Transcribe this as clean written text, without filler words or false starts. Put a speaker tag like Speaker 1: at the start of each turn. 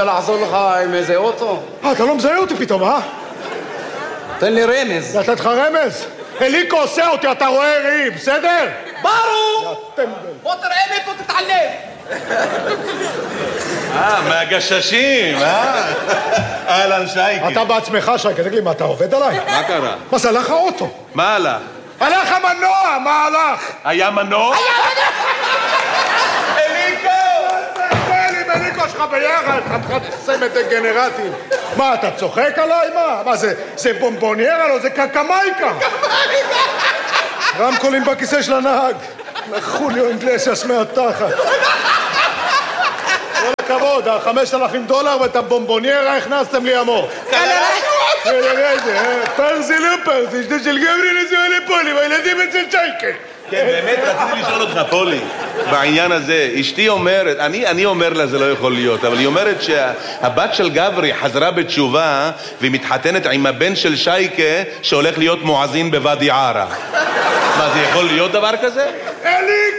Speaker 1: רוצה לעזור לך עם איזה אוטו?
Speaker 2: אתה לא מזהה אותי פתאום, אה?
Speaker 1: תן לי רמז.
Speaker 2: לתת לך רמז? אליקו עושה אותי, אתה רואה ראי, בסדר?
Speaker 1: ברור! בוא תראה לי פה, תתעלם.
Speaker 3: מהגששים, אהלן שייקה.
Speaker 2: אתה בעצמך, שייקה, תגיד לי, מה, אתה עובד עליי?
Speaker 3: מה קרה?
Speaker 2: מה זה, הלך האוטו?
Speaker 3: מה הלך?
Speaker 2: הלך המנוע, מה הלך?
Speaker 3: היה מנוע? אליקו!
Speaker 2: עם אליקו שלך ביחד, חתיכת סמת דגנרטים. מה, אתה צוחק עליי? מה, זה בומבוניירה? לא, זה קקמייקה. רמקולים בכיסא של הנהג. לחוליו אינגלסס מהתחת. כל הכבוד, $5,000 ואת הבומבוניירה הכנסתם לי המור. פרזי לא פרזי, שדה של גברי נזוה לפולי, והילדים אצל שייקה.
Speaker 3: כן, באמת רציתי לשאול אותך, פולי, בעניין הזה. אשתי אומרת, אני אומר לה זה לא יכול להיות, אבל היא אומרת שהבת של גברי חזרה בתשובה והיא מתחתנת עם הבן של שייקה שהולך להיות מואזין בוואדי ערה. מה, זה יכול להיות דבר כזה?
Speaker 2: אליקו!